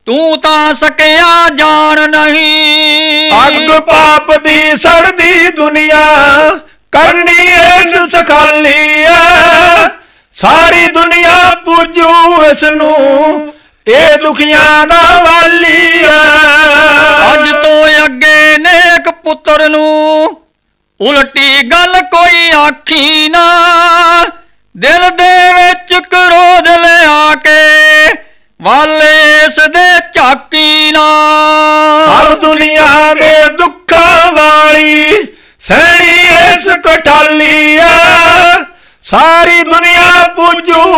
ਤੂੰ ਤਾਂ ਸਕਿਆ ਜਾਣ ਨਹੀਂ। ਅੱਗ ਪਾਪ ਦੀ ਸੜਦੀ ਦੁਨੀਆ ਕਰਨੀ ਇਸ ਸਖਾਲੀ ਐ। ਸਾਰੀ ਦੁਨੀਆ ਪੂਜੂ ਇਸ ਨੂੰ ਇਹ ਦੁਖੀਆਂ ਦਾ ਵਾਲੀ ਐ। ਅੱਜ ਤੋਂ ਅੱਗੇ ਨੇਕ ਪੁੱਤਰ ਨੂੰ ਉਲਟੀ ਗੱਲ ਕੋਈ ਆਖੀ ਨਾ। ਦਿਲ ਦੇ ਵਿੱਚ ਕਰੋਧ ਲਿਆ ਕੇ ਵਾਲੇ ਇਸ ਦੇ ਝਾਕੀ ਨਾ। ਸਭ ਦੁਨੀਆ ਦੇ ਦੁੱਖਾਂ ਵਾਲੀ ਸਹਿਣੀ ਇਸ ਕਠਾਲੀ ਐ। ਸਾਰੀ ਦੁਨੀਆ ਪੂਜੂ